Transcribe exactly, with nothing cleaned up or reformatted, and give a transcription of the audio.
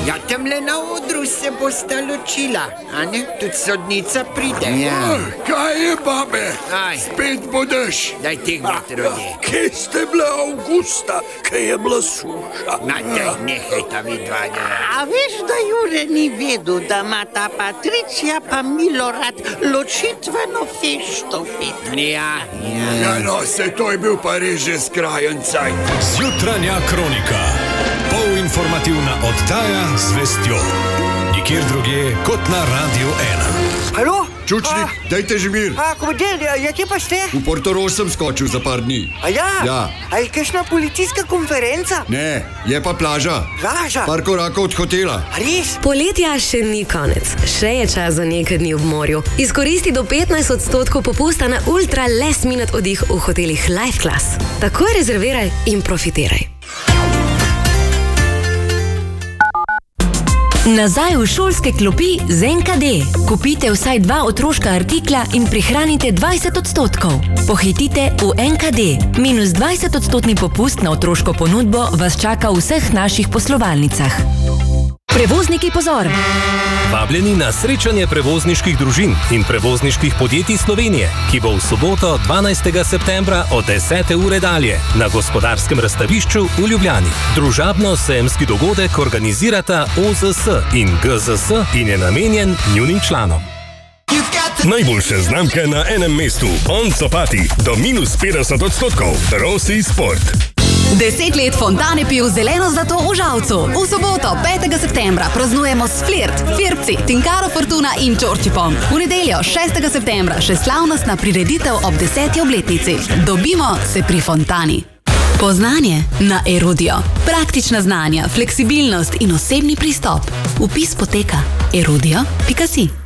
Ja, temle na odru se bosta ločila, a ne? Tudi sodnica pride. Ja. Kaj je, babe? Aj. Spet budeš. Daj tega trode. Kje ste bila avgusta, kaj je bila suša? Na daj, nehaj ta vidva. A veš, da Jure ni vedel, da ima ta Patricija pa Milorad ločitveno fešto fit? Ja, ja. Ja, no, se to je bil pa res že skrajen cajt. Zjutranja kronika. Polinformativna oddaja z vestjo. Nikjer drugje kot na Radio ena. Halo? Čučnik, A, dajte že mir. a, komandant, ja, kje pa ste? V Portorož sem skočil za par dni. A ja? Ja. A je kakšna policijska konferenca? Ne, je pa plaža. Plaža? Par korakov od hotela. A res? Poletja še ni konec, še je čas za nekaj dni v morju. Izkoristi do petnajst odstotkov popusta na ultra last minute oddih v hotelih Life Class. Takoj rezerviraj in profitiraj. Nazaj v šolske klopi z en ka de. Kupite vsaj dva otroška artikla in prihranite dvajset odstotkov. Pohitite v en ka de. Minus dvajset odstotni popust na otroško ponudbo vas čaka v vseh naših poslovalnicah. Prevozniki, pozor! Vabljeni na srečanje prevozniških družin in prevozniških podjetij Slovenije, ki bo v soboto dvanajstega septembra od desete ure dalje na Gospodarskem razstavišču v Ljubljani. Družabno-sejemski dogodek organizirata o zet es in ge zet es in je namenjen njunim članom. Najboljše znamke na enem mestu. On copati do minus petdeset odstotkov. Rossi Sport. Deset let Fontane pil zeleno zlato v Žalcu. V soboto, petega septembra, praznujemo s Flirt, Firpci, Tinkaro Fortuna in Čorčipom. V nedeljo, šestega septembra, še slavnostna prireditev ob deseti obletnici. Dobimo se pri Fontani. Poznanje na Erudio. Praktična znanja, fleksibilnost in osebni pristop. Vpis poteka erudio pika si.